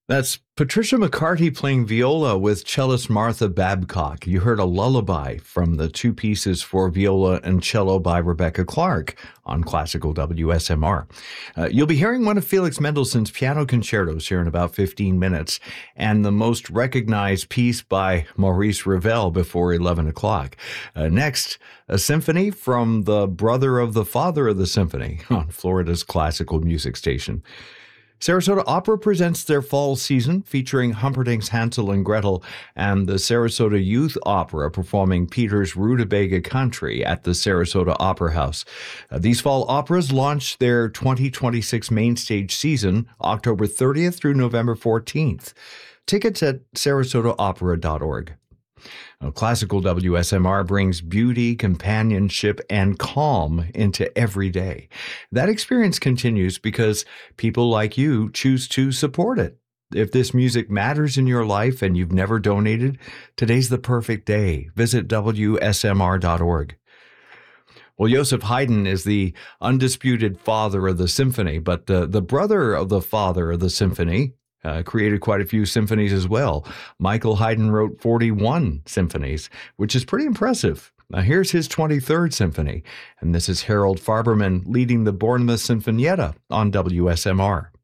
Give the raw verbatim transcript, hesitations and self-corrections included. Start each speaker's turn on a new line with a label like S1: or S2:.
S1: That's Patricia McCarty playing viola with cellist Martha Babcock. You heard a lullaby from the two pieces for viola and cello by Rebecca Clark on Classical W S M R. Uh, you'll be hearing one of Felix Mendelssohn's piano concertos here in about fifteen minutes, and the most recognized piece by Maurice Ravel before eleven o'clock. Uh, next, a symphony from the brother of the father of the symphony on Florida's classical music station. Sarasota Opera presents their fall season featuring Humperdinck's Hansel and Gretel and the Sarasota Youth Opera performing Peter's Rutabaga Country at the Sarasota Opera House. Uh, these fall operas launch their twenty twenty-six main stage season October thirtieth through November fourteenth. Tickets at sarasota opera dot org. Now, Classical W S M R brings beauty, companionship, and calm into every day. That experience continues because people like you choose to support it. If this music matters in your life and you've never donated, today's the perfect day. Visit W S M R dot org. Well, Joseph Haydn is the undisputed father of the symphony, but uh, the brother of the father of the symphony Uh, created quite a few symphonies as well. Michael Haydn wrote forty-one symphonies, which is pretty impressive. Now, here's his twenty-third symphony, and this is Harold Farberman leading the Bournemouth Sinfonietta on W S M R.